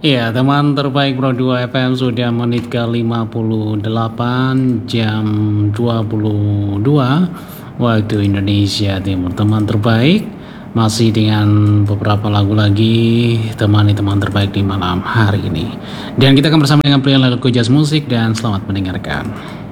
Iya, teman terbaik Pro 2 FM sudah menit ke-58 jam 22 waktu Indonesia Timur. Teman terbaik masih dengan beberapa lagu lagi temani teman terbaik di malam hari ini. Dan kita akan bersama dengan pilihan lagu Jazz Musik dan selamat mendengarkan.